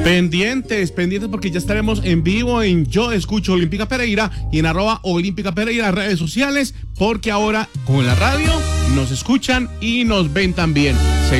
Pendientes porque ya estaremos en vivo en Yo Escucho Olímpica Pereira y en @Olímpica Pereira redes sociales, porque ahora con la radio nos escuchan y nos ven también.